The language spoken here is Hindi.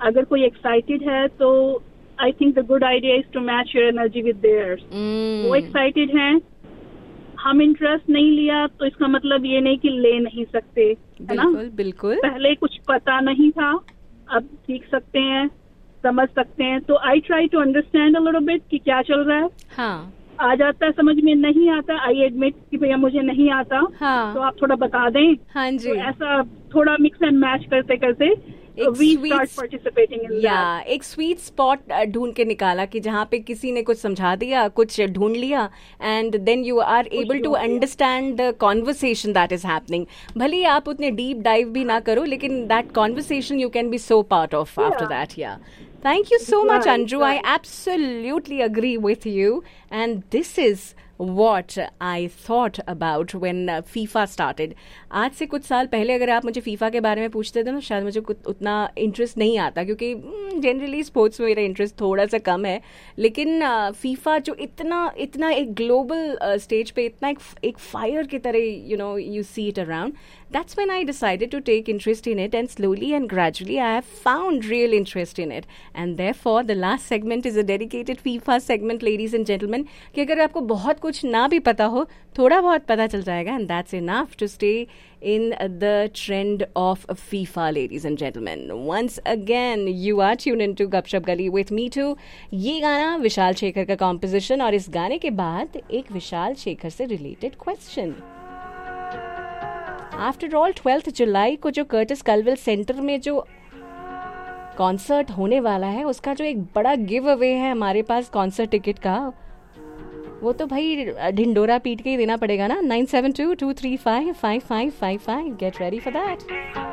अगर कोई एक्साइटेड है तो I think the good idea is to match your energy with theirs. वो एक्साइटेड हैं, हम इंटरेस्ट नहीं लिया तो इसका मतलब ये नहीं कि ले नहीं सकते, है ना. बिल्कुल. पहले कुछ पता नहीं था, अब सीख सकते हैं, समझ सकते हैं. तो I try to understand a little bit कि क्या चल रहा है. हाँ. आ जाता है समझ में, नहीं आता आई एडमिट कि भैया मुझे नहीं आता. हाँ. तो आप थोड़ा बता दें. हाँ जी. तो ऐसा थोड़ा मिक्स एंड मैच करते करते we start participating in that. एक स्वीट स्पॉट ढूंढ के निकाला कि जहाँ पे किसी ने कुछ समझा दिया, कुछ ढूंढ लिया, and then you are able to understand the conversation that is happening. भले आप उतने डीप डाइव भी ना करो, लेकिन that conversation you can be so part of after that. या thank you so much, Anju. I absolutely agree with you, and this is what I thought about when FIFA started. आज से कुछ साल पहले अगर आप मुझे फीफा के बारे में पूछते थे ना, शायद मुझे उतना इंटरेस्ट नहीं आता, क्योंकि जनरली स्पोर्ट्स में मेरा इंटरेस्ट थोड़ा सा कम है. लेकिन फीफा जो इतना एक ग्लोबल स्टेज पे इतना एक फायर की तरह you see it around, that's when I decided to take interest in it, and slowly and gradually I have found real interest in it. And therefore the last segment is a dedicated FIFA segment, ladies and gentlemen, कि अगर आपको बहुत कुछ ना भी पता हो, थोड़ा बहुत पता चल जाएगा, and that's enough to stay in the trend of FIFA, ladies and gentlemen. Once again, you are tuned into Gupshup Gali with me too. ये गाना विशाल शेखर का कॉम्पोजिशन, और इस गाने के बाद एक विशाल शेखर से रिलेटेड क्वेश्चन. आफ्टर ऑल 12 जुलाई को जो कर्टिस कल्विल सेंटर में जो कॉन्सर्ट होने वाला है, उसका जो एक बड़ा गिव अवे है हमारे पास कॉन्सर्ट टिकट का, वो तो भाई ढिंडोरा पीट के ही देना पड़ेगा ना. 9722355555. Get ready for that.